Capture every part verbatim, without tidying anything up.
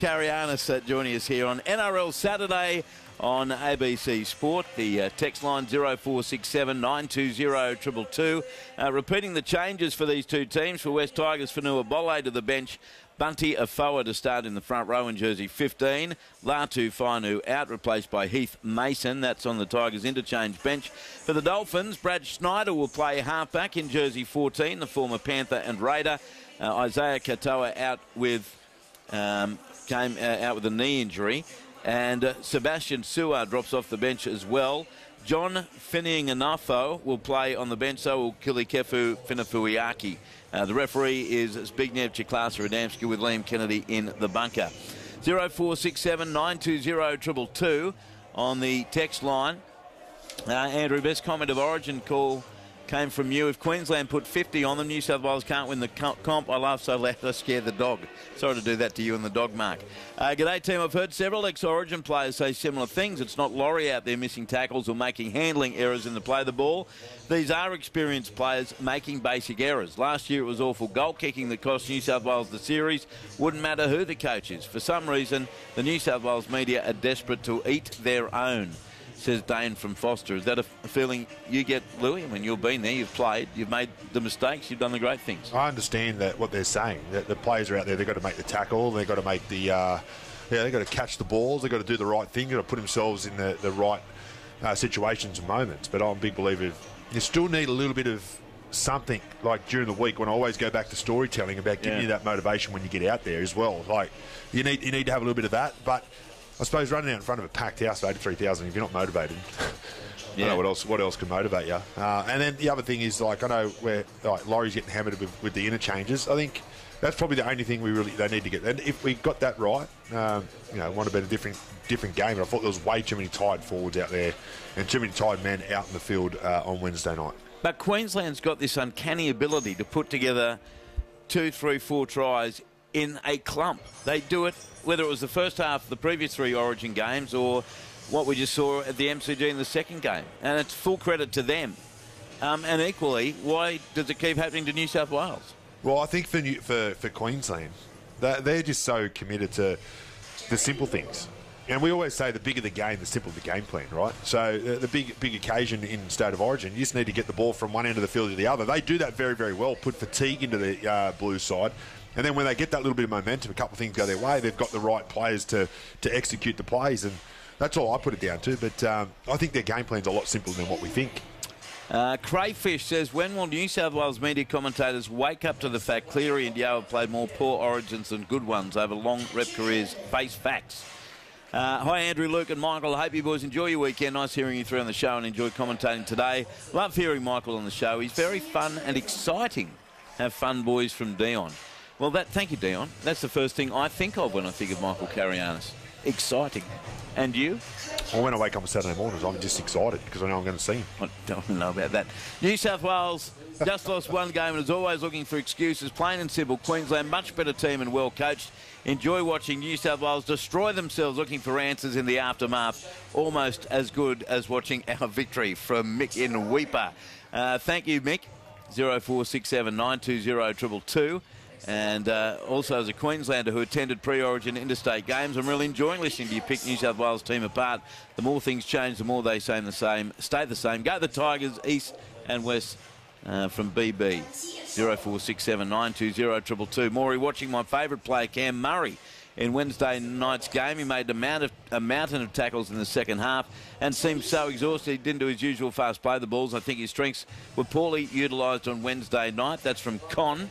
Carianis uh, joining us here on N R L Saturday on A B C Sport. The uh, text line zero four six seven nine two zero two two two. Uh, repeating the changes for these two teams. For West Tigers, Fanua Bolle to the bench. Bunty Afoa to start in the front row in jersey fifteen. Latu Fainu out, replaced by Heath Mason. That's on the Tigers interchange bench. For the Dolphins, Brad Schneider will play halfback in jersey fourteen, the former Panther and Raider. Uh, Isaiah Katoa out with... Um, came uh, out with a knee injury, and uh, Sebastian Suar drops off the bench as well. John Finnianganafo will play on the bench, so will Kilikefu Finafuiaki. Uh, the referee is Zbigniew Chiklasa Adamski with Liam Kennedy in the bunker. zero four six seven nine two zero two two two on the text line. Uh, Andrew, best comment of Origin call came from you. If Queensland put fifty on them, New South Wales can't win the comp. I laugh so loud I scare the dog. Sorry to do that to you and the dog, Mark. Uh, g'day, team. I've heard several ex-Origin players say similar things. It's not Laurie out there missing tackles or making handling errors in the play of the ball. These are experienced players making basic errors. Last year it was awful goal kicking that cost New South Wales the series. Wouldn't matter who the coach is. For some reason, the New South Wales media are desperate to eat their own, says Dane from Foster. Is that a feeling you get, Louis? I mean, you've been there, you've played, you've made the mistakes, you've done the great things. I understand that what they're saying, that the players are out there, they've got to make the tackle, they've got to make the, uh, yeah, they've got to catch the balls, they've got to do the right thing, they've got to put themselves in the, the right uh, situations and moments. But I'm a big believer of, you still need a little bit of something, like during the week when I always go back to storytelling about giving yeah. you that motivation when you get out there as well. Like, you need, you need to have a little bit of that, but I suppose running out in front of a packed house of eighty-three thousand, if you're not motivated, yeah. I don't know what else, what else can motivate you. Uh, and then the other thing is, like, I know where like, Laurie's getting hammered with, with the interchanges. I think that's probably the only thing we really they need to get. And if we got that right, um, you know, it might have been a different different game. But I thought there was way too many tired forwards out there and too many tired men out in the field uh, on Wednesday night. But Queensland's got this uncanny ability to put together two, three, four tries in a clump. They do it, whether it was the first half of the previous three Origin games or what we just saw at the M C G in the second game. And it's full credit to them. Um, and equally, why does it keep happening to New South Wales? Well, I think for New, for, for Queensland, they're, they're just so committed to the simple things. And we always say the bigger the game, the simpler the game plan, right? So the, the big big occasion in State of Origin, you just need to get the ball from one end of the field to the other. They do that very, very well, put fatigue into the uh, blue side. And then when they get that little bit of momentum, a couple of things go their way, they've got the right players to, to execute the plays. And that's all I put it down to. But um, I think their game plan's a lot simpler than what we think. Uh, Crayfish says, when will New South Wales media commentators wake up to the fact Cleary and Yeo have played more poor Origins than good ones over long rep careers? Face facts. Uh, hi, Andrew, Luke and Michael. I hope you boys enjoy your weekend. Nice hearing you through on the show and enjoy commentating today. Love hearing Michael on the show. He's very fun and exciting. Have fun, boys, from Dion. Well, that thank you, Dion. That's the first thing I think of when I think of Michael Carianis. Exciting. And you? Well, when I wake up on Saturday mornings, I'm just excited because I know I'm going to see him. I don't know about that. New South Wales just lost one game and is always looking for excuses. Plain and simple. Queensland, much better team and well coached. Enjoy watching New South Wales destroy themselves looking for answers in the aftermath. Almost as good as watching our victory from Mick in Weipa. Uh, thank you, Mick. zero four six seven nine two zero two two two. And uh, also as a Queenslander who attended pre-Origin interstate games, I'm really enjoying listening to you pick New South Wales team apart. The more things change, the more they stay the same. Stay the same. Go the Tigers, East and West uh, from B B. zero four six seven nine two zero two two two. Maury watching my favourite player, Cam Murray, in Wednesday night's game. He made a, mount of, a mountain of tackles in the second half and seemed so exhausted he didn't do his usual fast play the balls. I think his strengths were poorly utilised on Wednesday night. That's from Con.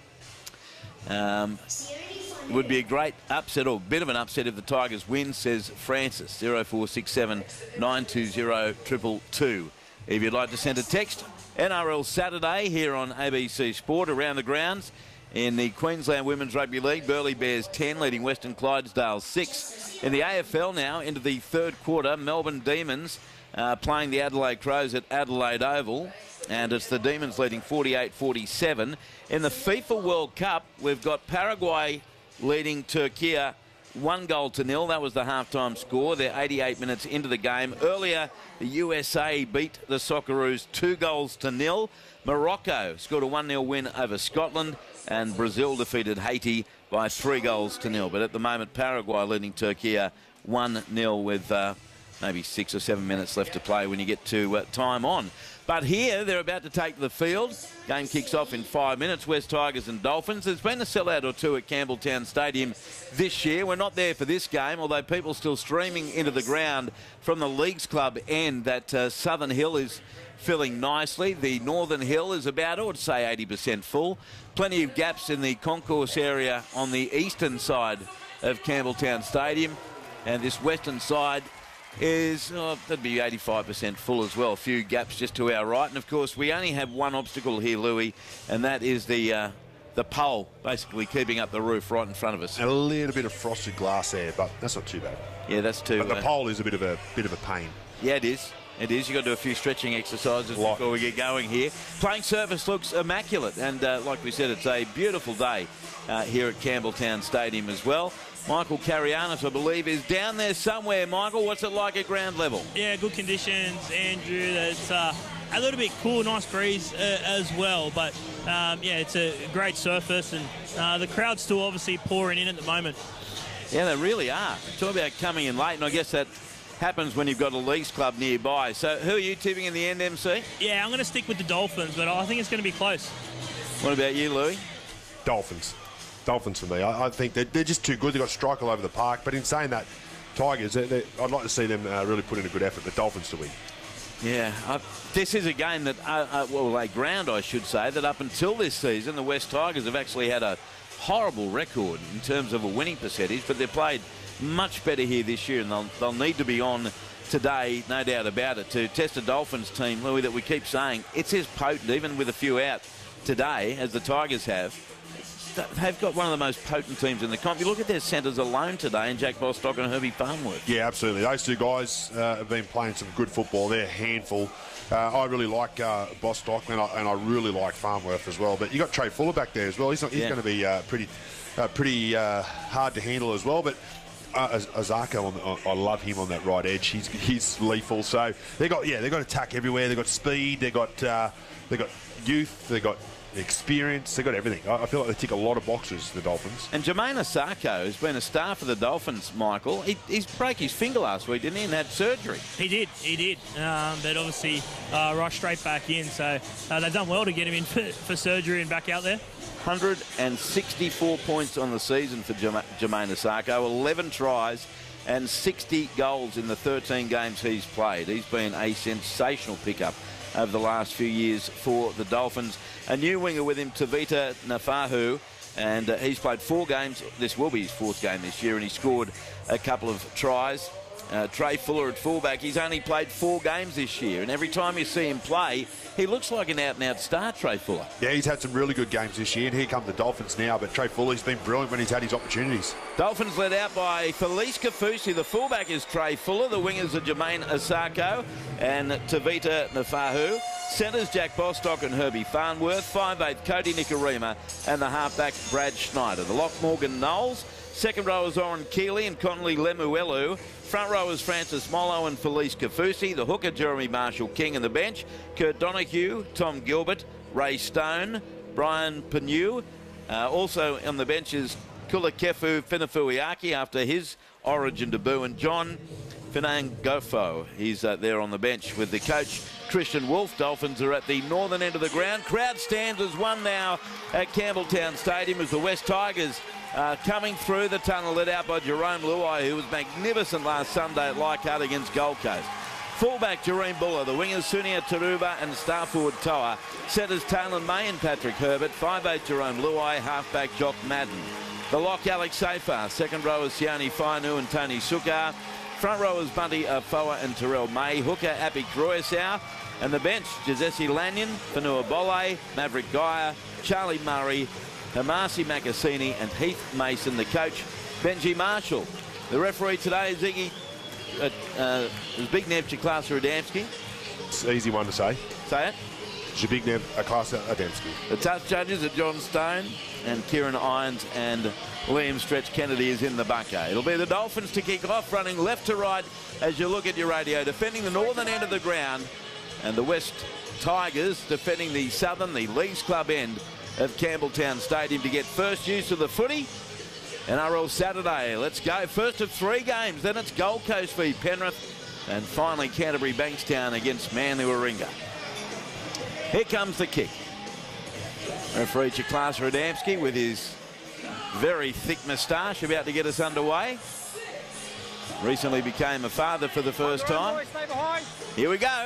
Um, it would be a great upset, or a bit of an upset, if the Tigers win, says Francis. zero four six seven nine two zero two two two. If you'd like to send a text, N R L Saturday here on A B C Sport. Around the grounds in the Queensland Women's Rugby League, Burleigh Bears ten, leading Western Clydesdale six. In the A F L now, into the third quarter, Melbourne Demons uh, playing the Adelaide Crows at Adelaide Oval. And it's the Demons leading forty-eight forty-seven. In the FIFA World Cup, we've got Paraguay leading Turkey one goal to nil. That was the halftime score. They're eighty-eight minutes into the game. Earlier, the U S A beat the Socceroos two goals to nil. Morocco scored a one nil win over Scotland. And Brazil defeated Haiti by three goals to nil. But at the moment, Paraguay leading Turkey one nil with uh, maybe six or seven minutes left to play when you get to uh, time on. But here, they're about to take the field. Game kicks off in five minutes. West Tigers and Dolphins. There's been a sellout or two at Campbelltown Stadium this year. We're not there for this game, although people still streaming into the ground from the Leagues Club end. That uh, Southern Hill is filling nicely. The Northern Hill is about, I would say, eighty percent full. Plenty of gaps in the concourse area on the eastern side of Campbelltown Stadium. And this western side is, oh, that'd be eighty-five percent full as well. A few gaps just to our right. And, of course, we only have one obstacle here, Louis, and that is the uh, the pole, basically keeping up the roof right in front of us. And a little bit of frosted glass there, but that's not too bad. Yeah, that's too... But the uh, pole is a bit of a bit of a pain. Yeah, it is. It is. You've got to do a few stretching exercises Like. before we get going here. Playing surface looks immaculate. And, uh, like we said, it's a beautiful day uh, here at Campbelltown Stadium as well. Michael Carianis, I believe, is down there somewhere. Michael, what's it like at ground level? Yeah, good conditions, Andrew. It's uh, a little bit cool, nice breeze uh, as well. But, um, yeah, it's a great surface, and uh, the crowd's still obviously pouring in at the moment. Yeah, they really are. Talk about coming in late, and I guess that happens when you've got a Leagues Club nearby. So who are you tipping in the end, M C? Yeah, I'm going to stick with the Dolphins, but I think it's going to be close. What about you, Louis? Dolphins. Dolphins for me. I, I think they're, they're just too good. They've got strike all over the park. But in saying that, Tigers, they, they, I'd like to see them uh, really put in a good effort, but Dolphins to win. Yeah, uh, this is a game that, uh, uh, well, a ground, I should say, that up until this season, the West Tigers have actually had a horrible record in terms of a winning percentage, but they've played much better here this year, and they'll, they'll need to be on today, no doubt about it, to test a Dolphins team, Louis, that we keep saying it's as potent, even with a few out today, as the Tigers have. They've got one of the most potent teams in the comp. You look at their centres alone today, and Jack Bostock and Herbie Farnworth. Yeah, absolutely. Those two guys uh, have been playing some good football. They're a handful. Uh, I really like uh, Bostock, and I, and I really like Farnworth as well. But you got Trey Fuller back there as well. He's, not, he's Yeah. going to be uh, pretty, uh, pretty uh, hard to handle as well. But uh, Azarko, on the, I love him on that right edge. He's he's lethal. So they got yeah, they got attack everywhere. They got speed. They got uh, they got youth. They got experience, they've got everything. I feel like they tick a lot of boxes, the Dolphins. And Jermaine Asako has been a star for the Dolphins, Michael. He, he's broke his finger last week, didn't he, and had surgery. He did, he did. Um, but obviously uh, rushed straight back in. So uh, they've done well to get him in for, for surgery and back out there. one hundred sixty-four points on the season for Jermaine Asako, eleven tries and sixty goals in the thirteen games he's played. He's been a sensational pickup over the last few years for the Dolphins. A new winger with him, Tavita Nafahu, and uh, he's played four games. This will be his fourth game this year, and he scored a couple of tries. Uh, Trey Fuller at fullback, he's only played four games this year, and every time you see him play, he looks like an out-and-out star, Trey Fuller. Yeah, he's had some really good games this year, and here come the Dolphins now, but Trey Fuller's been brilliant when he's had his opportunities. Dolphins led out by Felice Kafusi. The fullback is Trey Fuller. The wingers are Jermaine Asako and Tavita Nafahu. Centres Jack Bostock and Herbie Farnworth. five eight Cody Nikarima and the halfback Brad Schneider. The lock Morgan Knowles. Second row is Oren Keeley and Connolly Lemuelu. Front row is Francis Mollo and Felice Kafusi. The hooker Jeremy Marshall-King and the bench. Kurt Donahue, Tom Gilbert, Ray Stone, Brian Penu. Uh, also on the bench is Kulakefu Finafuiaki after his Origin debut, and John Finangofo. He's uh, there on the bench with the coach Christian Wolf. Dolphins are at the northern end of the ground. Crowd stands as one now at Campbelltown Stadium as the West Tigers uh, coming through the tunnel, led out by Jerome Luai, who was magnificent last Sunday at Leichhardt against Gold Coast. Fullback Jareen Buller, the wingers Sunia Taruba and star forward Toa. Setters Taylor May and Patrick Herbert. five eight Jerome Luai, halfback Jock Madden. The lock Alex Safar. Second row is Sione Fainu and Tony Sukar. Front row is Bunty Afoa and Terrell May. Hooker Apik Royasau. And the bench, Jazesi Lanyon, Fanua Bole, Maverick Geyer, Charlie Murray, Hamasi Makasini and Heath Mason. The coach, Benji Marshall. The referee today is Iggy uh, uh, Zbigniew Chiklas Radamski. It's an easy one to say. Say it. Zbigniew Chiklas Radamski. The touch judges are John Stone and Kieran Irons, and William Stretch Kennedy is in the bunker. It'll be the Dolphins to kick off, running left to right as you look at your radio, defending the northern end of the ground, and the West Tigers defending the southern, the Leagues Club end of Campbelltown Stadium to get first use of the footy N R L Saturday. Let's go. First of three games. Then it's Gold Coast v Penrith. And finally Canterbury Bankstown against Manly Warringah. Here comes the kick. Referee Chiklas Radamski with his very thick moustache about to get us underway. Recently became a father for the first time. Here we go.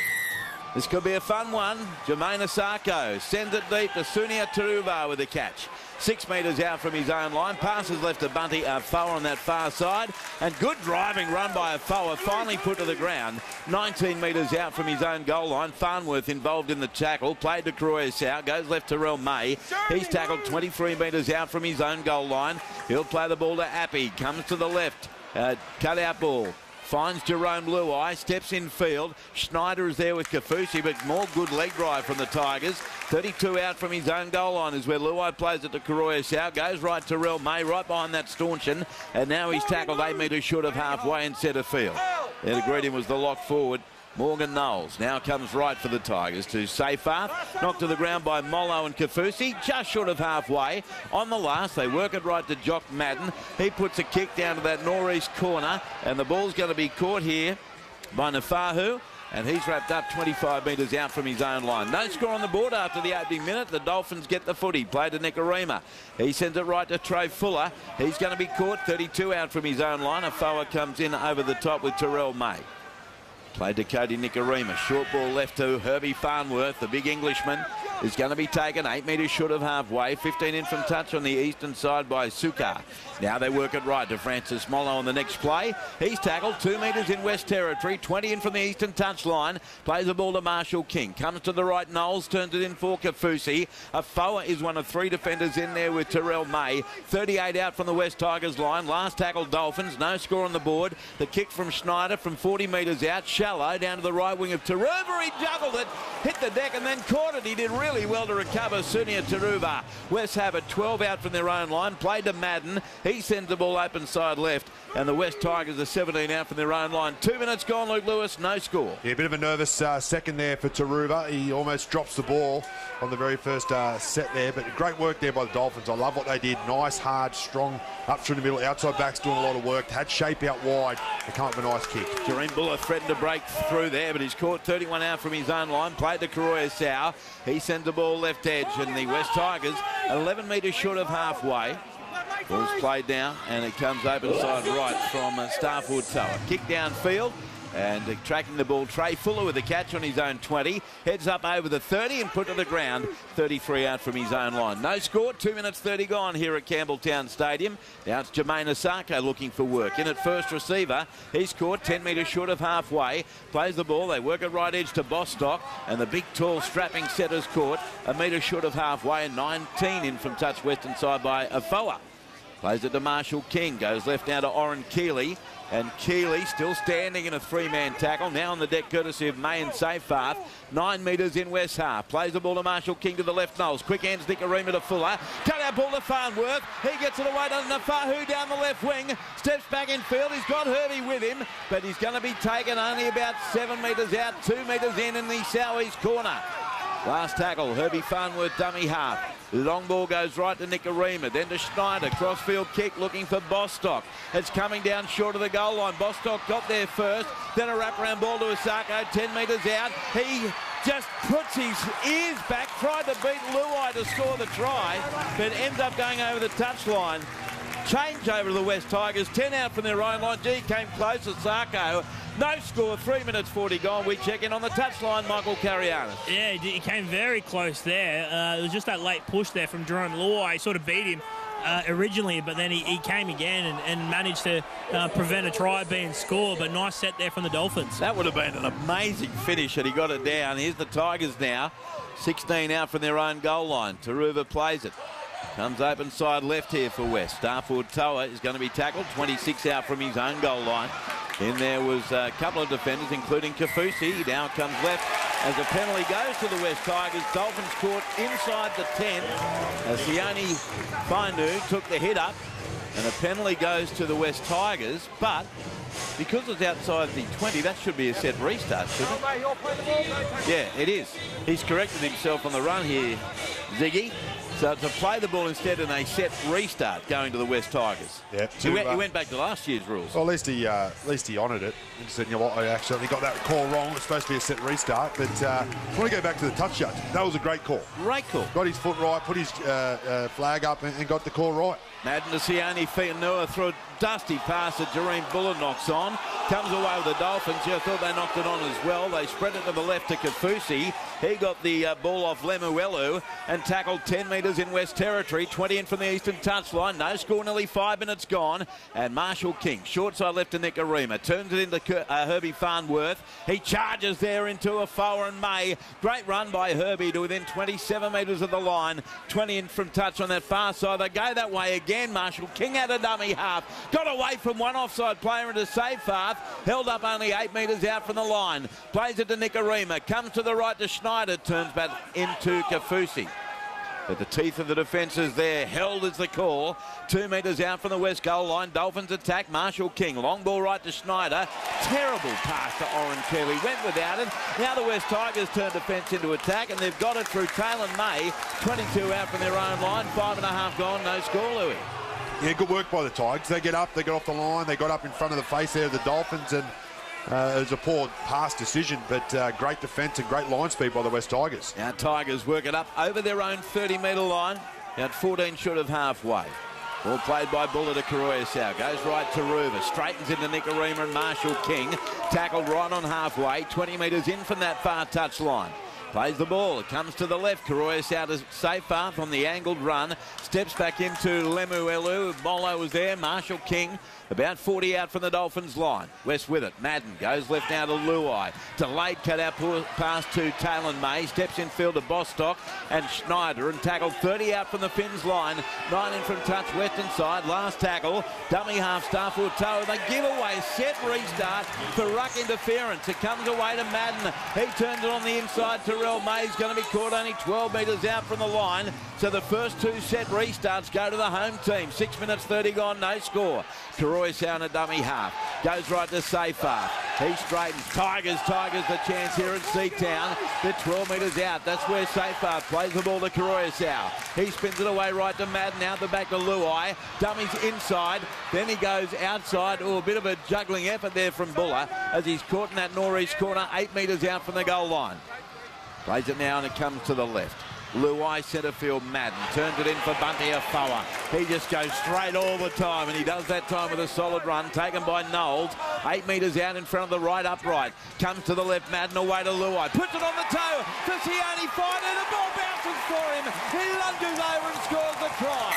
This could be a fun one. Jermaine Asako sends it deep to Sunia Taruva with a catch. Six metres out from his own line. Passes left to Bunty Afoa on that far side. And good driving run by Afoa. Finally put to the ground. nineteen metres out from his own goal line. Farnworth involved in the tackle. Played to Karoya Sau. Goes left to Rel May. He's tackled twenty-three metres out from his own goal line. He'll play the ball to Appy. Comes to the left. Uh, cut out ball. Finds Jerome Luai, steps in field. Schneider is there with Kafusi, but more good leg drive from the Tigers. thirty-two out from his own goal line is where Luai plays it to Karoya Sau. Goes right to Rel May, right behind that Staunton. And now he's tackled eight metres short of halfway in centre field. There to greet him was the lock forward, Morgan Knowles. Now comes right for the Tigers to Seyfarth. Knocked to the ground by Mollo and Kafusi. Just short of halfway. On the last, they work it right to Jock Madden. He puts a kick down to that northeast corner. And the ball's going to be caught here by Nafahu. And he's wrapped up twenty-five metres out from his own line. No score on the board after the opening minute. The Dolphins get the footy. Play to Nicarima. He sends it right to Trey Fuller. He's going to be caught. thirty-two out from his own line. Afoa comes in over the top with Terrell May. Played to Cody Nicarima. Short ball left to Herbie Farnworth. The big Englishman is going to be taken eight metres short of halfway. fifteen in from touch on the eastern side by Sukar. Now they work it right to Francis Mollo on the next play. He's tackled two metres in West Territory. twenty in from the eastern touch line. Plays the ball to Marshall King. Comes to the right. Knowles turns it in for Kafusi. Afoa is one of three defenders in there with Terrell May. thirty-eight out from the West Tigers line. Last tackle Dolphins. No score on the board. The kick from Schneider from forty metres out. Shallow down to the right wing of Taruva. He juggled it. Hit the deck and then caught it. He did really well to recover. Sunia Taruva. West have it twelve out from their own line. Played to Madden. He sends the ball open side left. And the West Tigers are seventeen out from their own line. Two minutes gone, Luke Lewis. No score. Yeah, a bit of a nervous uh, second there for Taruva. He almost drops the ball on the very first uh, set there. But great work there by the Dolphins. I love what they did. Nice, hard, strong, up through the middle. Outside backs doing a lot of work. Had shape out wide. They come up with a nice kick. Jareen Buller threatened to break through there, but he's caught thirty-one out from his own line. Played to Karoya Sau. He sends the ball left edge, and the West Tigers eleven metres short of halfway. Ball's played down, and it comes open side right from uh, Starford Tower. Kick downfield, and uh, tracking the ball, Trey Fuller with a catch on his own twenty. Heads up over the thirty and put to the ground. thirty-three out from his own line. No score, two minutes thirty gone here at Campbelltown Stadium. Now it's Jermaine Asako looking for work. In at first receiver, he's caught ten metres short of halfway. Plays the ball, they work it right edge to Bostock, and the big, tall, strapping setter's caught a metre short of halfway, and nineteen in from touch western side by Afoa. Plays it to Marshall King. Goes left now to Oren Keeley. And Keeley still standing in a three-man tackle. Now on the deck courtesy of May and Seyfarth. Nine metres in West half. Plays the ball to Marshall King to the left Knowles. Quick hands Nicarima to Fuller. Cut out ball to Farnworth. He gets it away to Nafahu down the left wing. Steps back in field. He's got Herbie with him. But he's going to be taken only about seven metres out. Two metres in in the southeast corner. Last tackle, Herbie Farnworth, dummy half. Long ball goes right to Nicarima, then to Schneider. Crossfield kick looking for Bostock. It's coming down short of the goal line. Bostock got there first, then a wraparound ball to Asako, ten metres out. He just puts his ears back, tried to beat Luai to score the try, but ends up going over the touchline. Change over to the West Tigers, ten out from their own line. G came close, Asako. No score, three minutes forty gone. We check in on the touchline, Michael Carianis. Yeah, he came very close there. Uh, it was just that late push there from Jerome Luai. He sort of beat him uh, originally, but then he, he came again and, and managed to uh, prevent a try being scored. But nice set there from the Dolphins. That would have been an amazing finish had he got it down. Here's the Tigers now. sixteen out from their own goal line. Taruva plays it. Comes open side left here for West. Starford Toa is going to be tackled. twenty-six out from his own goal line. In there was a couple of defenders, including Kafusi. Now comes left as a penalty goes to the West Tigers. Dolphins caught inside the ten as Sione Fainu took the hit up. And a penalty goes to the West Tigers. But because it's outside the twenty, that should be a set restart, shouldn't it? Yeah, it is. He's corrected himself on the run here, Ziggy. So to play the ball instead and a set restart going to the West Tigers. Yeah, he, to, went, uh, he went back to last year's rules. Well, at least he, uh, at least he honoured it. He said, you know what, I actually got that call wrong. It's supposed to be a set restart. But uh, I want to go back to the touch judge. That was a great call. Great call. Got his foot right, put his uh, uh, flag up, and, and got the call right. Madden to Sione Fianua through a dusty pass that Jereen Buller knocks on. Comes away with the Dolphins. Yeah, I thought they knocked it on as well. They spread it to the left to Kafusi. He got the uh, ball off Lemuelu and tackled ten metres in West Territory. twenty in from the eastern touchline. No score, nearly five minutes gone. And Marshall King, short side left to Nicarima. Turns it into uh, Herbie Farnworth. He charges there into a Foran May. Great run by Herbie to within twenty-seven metres of the line. twenty in from touch on that far side. They go that way again. Marshall King had a dummy half. Got away from one offside player into Safepath. Held up only eight metres out from the line. Plays it to Nicarima. Comes to the right to Schneider. Turns back into Kafusi. But the teeth of the defence is there. Held is the call. Two metres out from the west goal line. Dolphins attack. Marshall King. Long ball right to Schneider. Terrible pass to Oren Kelly. Went without it. Now the West Tigers turn defence into attack, and they've got it through Taylor May. twenty-two out from their own line. Five and a half gone. No score, Louis. Yeah, good work by the Tigers. They get up, they got off the line, they got up in front of the face there of the Dolphins, and uh, it was a poor pass decision, but uh, great defence and great line speed by the West Tigers. Now Tigers work it up over their own thirty metre line, about fourteen short of halfway. Ball played by Buller to Karoyasau. Goes right to Ruva. Straightens into Nicarima and Marshall King. Tackled right on halfway. twenty metres in from that far touch line. Plays the ball. It comes to the left. Karoyasau to Safepath on the angled run. Steps back into Lemuelu. Bolo was there. Marshall King about forty out from the Dolphins line. West with it. Madden goes left now to Luai. Delayed cut out pass to Taylor May. Steps in field to Bostock and Schneider and tackled thirty out from the Finns line. Nine in from touch western side. Last tackle. Dummy half Starfield toe. They give away set restart for ruck interference. It comes away to Madden. He turns it on the inside. Terrell May's going to be caught only twelve metres out from the line. So the first two set restarts go to the home team. Six minutes thirty gone. No score. Karoyasau and a dummy half. Goes right to Safepath. He straightens. Tigers, Tigers the chance here at Seatown. They're twelve metres out. That's where Safepath plays the ball to Karoyasau. He spins it away right to Madden. Out the back to Luai. Dummies inside. Then he goes outside. Oh, a bit of a juggling effort there from Buller as he's caught in that northeast corner. Eight metres out from the goal line. Plays it now and it comes to the left. Luai centre field Madden. Turns it in for Bunty Afoa. He just goes straight all the time, and he does that time with a solid run. Taken by Knowles. Eight metres out in front of the right upright. Comes to the left. Madden away to Luai. Puts it on the toe. Does he only find it? The ball bounces for him. He lunges over and scores the try.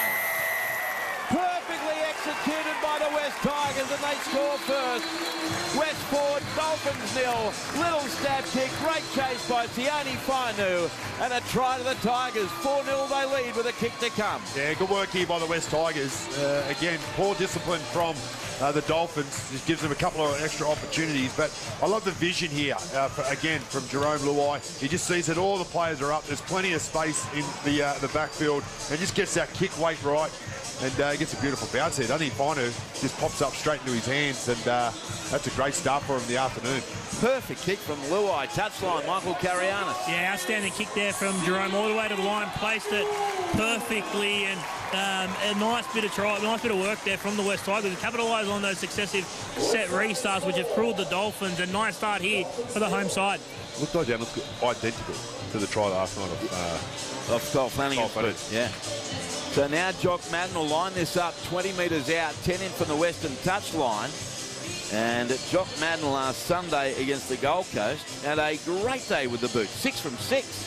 Perfectly executed by the West Tigers, and they score first. Westport, Dolphins nil. Little stab kick, great chase by Sione Fainu, and a try to the Tigers. four nil they lead with a kick to come. Yeah, good work here by the West Tigers. Uh, again, poor discipline from uh, the Dolphins. Just gives them a couple of extra opportunities, but I love the vision here, uh, for, again, from Jerome Luai. He just sees that all the players are up. There's plenty of space in the, uh, the backfield, and just gets that kick weight right. And uh, gets a beautiful bounce here, doesn't he? Finu just pops up straight into his hands, and uh, that's a great start for him in the afternoon. Perfect kick from Luai. Touchline, Michael Carianis. Yeah, outstanding kick there from Jerome all the way to the line. Placed it perfectly, and um, a nice bit of try, nice bit of work there from the West Tigers. Capitalise on those successive set restarts, which have cruelled the Dolphins. A nice start here for the home side. Looked like looked identical to the try last night of uh, Of Cole Flanagan. Yeah. So now Jock Madden will line this up twenty metres out, ten in from the western touchline. And Jock Madden last Sunday against the Gold Coast had a great day with the boot. Six from six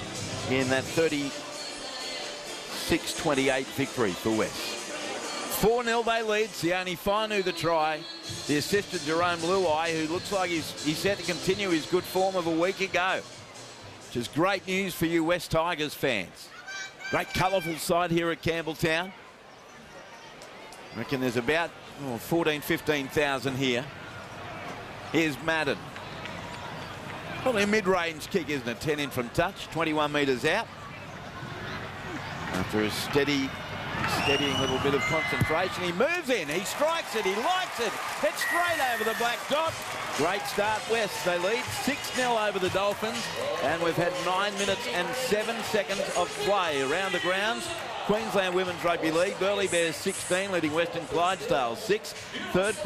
in that thirty-six twenty-eight victory for West. four nil they lead. Sione Fainu the try. The assistant Jerome Luai, who looks like he's, he's set to continue his good form of a week ago. Which is great news for you West Tigers fans. Great colourful side here at Campbelltown. I reckon there's about oh, fourteen, fifteen thousand here. Here's Madden. Probably a mid-range kick, isn't it? ten in from touch, twenty-one metres out. After a steady steadying little bit of concentration. He moves in, he strikes it, he likes it. It's straight over the black dot. Great start, West. They lead six nil over the Dolphins, and we've had nine minutes and seven seconds of play around the grounds. Queensland Women's Rugby League, Burleigh Bears sixteen, leading Western Clydesdale six. Third